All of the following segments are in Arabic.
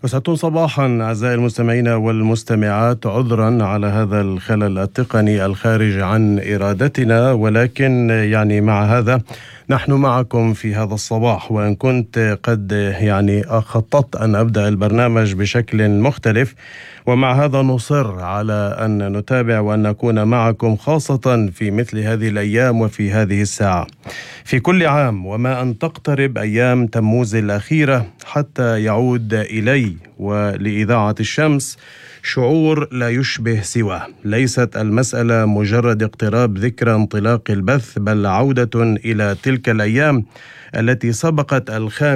مساء صباحا أعزائي المستمعين والمستمعات، عذرا على هذا الخلل التقني الخارج عن إرادتنا، ولكن مع هذا نحن معكم في هذا الصباح. وإن كنت قد خططت أن أبدأ البرنامج بشكل مختلف، ومع هذا نصر على أن نتابع وأن نكون معكم خاصة في مثل هذه الأيام وفي هذه الساعة. في كل عام وما أن تقترب أيام تموز الأخيرة حتى يعود إلي ولإذاعة الشمس شعور لا يشبه سواه. ليست المسألة مجرد اقتراب ذكرى انطلاق البث، بل عودة إلى تلك الأيام التي سبقت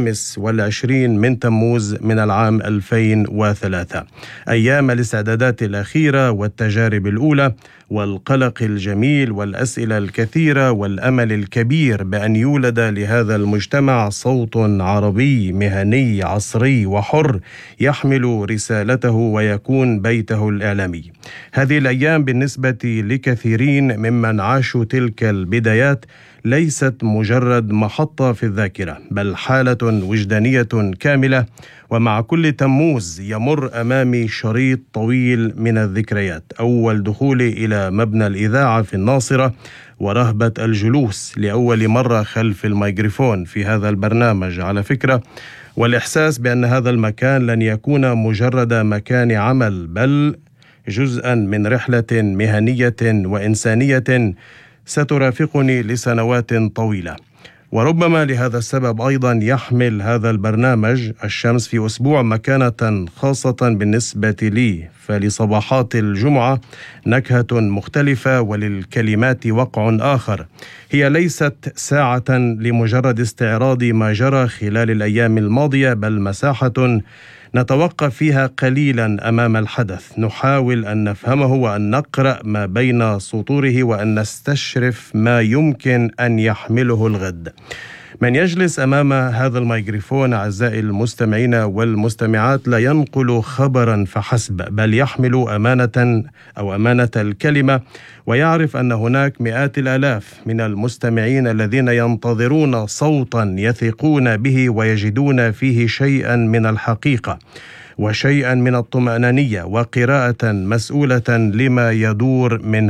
25 من تموز من العام 2003، أيام الاستعدادات الأخيرة والتجارب الأولى والقلق الجميل والأسئلة الكثيرة والأمل الكبير بأن يولد لهذا المجتمع صوت عربي مهني عصري وحر يحمل رسالته ويكون بيته الإعلامي. هذه الأيام بالنسبة لكثيرين ممن عاشوا تلك البدايات ليست مجرد محطة في الذاكرة، بل حالة وجدانية كاملة. ومع كل تموز يمر أمامي شريط طويل من الذكريات: أول دخولي إلى مبنى الإذاعة في الناصرة، ورهبة الجلوس لأول مرة خلف الميكروفون في هذا البرنامج على فكرة، والإحساس بأن هذا المكان لن يكون مجرد مكان عمل، بل جزءا من رحلة مهنية وإنسانية سترافقني لسنوات طويلة. وربما لهذا السبب أيضا يحمل هذا البرنامج الشمس في أسبوع مكانة خاصة بالنسبة لي، فلصباحات الجمعة نكهة مختلفة وللكلمات وقع آخر. هي ليست ساعة لمجرد استعراض ما جرى خلال الأيام الماضية، بل مساحة نتوقف فيها قليلا أمام الحدث، نحاول أن نفهمه وأن نقرأ ما بين سطوره وأن نستشرف ما يمكن أن يحمله الغد. من يجلس أمام هذا الميكروفون أعزائي المستمعين والمستمعات لا ينقل خبرا فحسب، بل يحمل أمانة الكلمة، ويعرف أن هناك مئات الآلاف من المستمعين الذين ينتظرون صوتا يثقون به ويجدون فيه شيئا من الحقيقة وشيئا من الطمأنينية وقراءة مسؤولة لما يدور من